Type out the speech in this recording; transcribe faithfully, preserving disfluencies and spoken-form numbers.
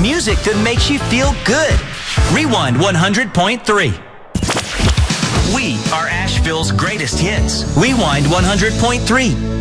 Music that makes you feel good. Rewind one hundred point three. We are Asheville's greatest hits. Rewind one hundred point three.